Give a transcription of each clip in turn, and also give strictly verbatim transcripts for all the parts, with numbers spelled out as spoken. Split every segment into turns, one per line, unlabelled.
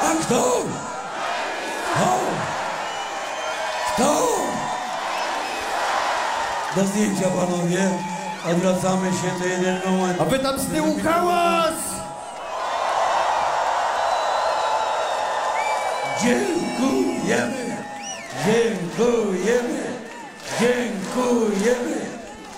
A kto? Kto? Kto? Do zdjęcia, panowie. Odwracamy się, to jeden moment.
A wy tam z tyłu hałas!
Dziękujemy! Dziękujemy! Dziękujemy!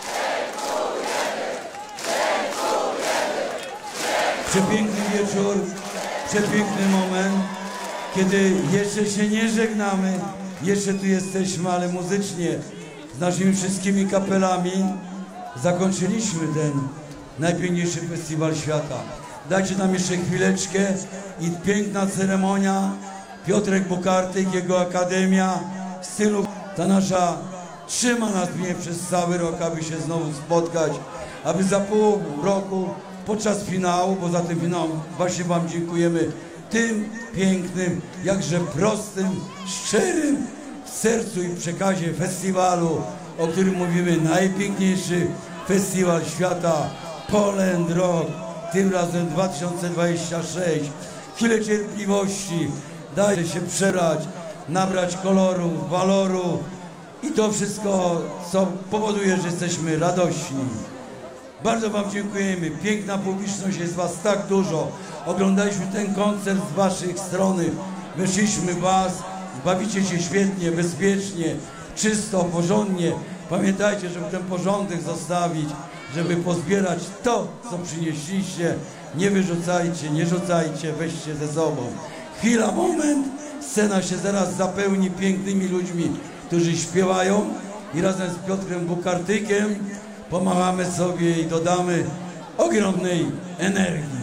Przepiękny wieczór, przepiękny moment, kiedy jeszcze się nie żegnamy, jeszcze tu jesteśmy, ale muzycznie z naszymi wszystkimi kapelami zakończyliśmy ten najpiękniejszy festiwal świata. Dajcie nam jeszcze chwileczkę i piękna ceremonia. Piotrek Bukartyk, jego Akademia w stylu, ta nasza trzyma nas mnie przez cały rok, aby się znowu spotkać, aby za pół roku podczas finału, bo za ten finał właśnie wam dziękujemy, tym pięknym, jakże prostym, szczerym w sercu i przekazie festiwalu, o którym mówimy, najpiękniejszy festiwal świata, Poland Rock, tym razem dwa tysiące dwudziesty szósty. Chwilę cierpliwości, dajcie się przebrać, nabrać koloru, waloru i to wszystko, co powoduje, że jesteśmy radośni. Bardzo wam dziękujemy. Piękna publiczność, jest was tak dużo. Oglądaliśmy ten koncert z waszych strony. Weszliśmy was, bawicie się świetnie, bezpiecznie, czysto, porządnie. Pamiętajcie, żeby ten porządek zostawić, żeby pozbierać to, co przynieśliście. Nie wyrzucajcie, nie rzucajcie, weźcie ze sobą. Chwila, moment, scena się zaraz zapełni pięknymi ludźmi, którzy śpiewają i razem z Piotrem Bukartykiem pomachamy sobie i dodamy ogromnej energii.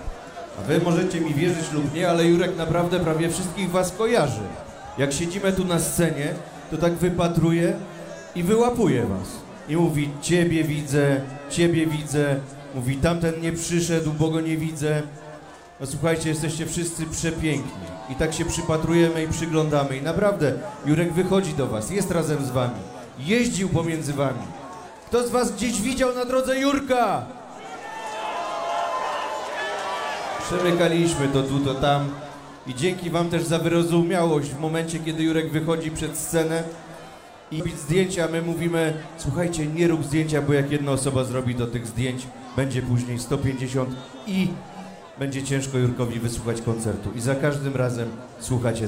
A wy możecie mi wierzyć lub nie, ale Jurek naprawdę prawie wszystkich was kojarzy. Jak siedzimy tu na scenie, to tak wypatruje i wyłapuje was. I mówi, ciebie widzę, ciebie widzę. Mówi, tamten nie przyszedł, bo go nie widzę. No słuchajcie, jesteście wszyscy przepiękni. I tak się przypatrujemy i przyglądamy. I naprawdę, Jurek wychodzi do was, jest razem z wami. Jeździł pomiędzy wami. Kto z was gdzieś widział na drodze Jurka? Przemykaliśmy to tu, to tam. I dzięki wam też za wyrozumiałość w momencie, kiedy Jurek wychodzi przed scenę i robi zdjęcia, my mówimy, słuchajcie, nie rób zdjęcia, bo jak jedna osoba zrobi, to tych zdjęć będzie później sto pięćdziesiąt i będzie ciężko Jurkowi wysłuchać koncertu. I za każdym razem słuchacie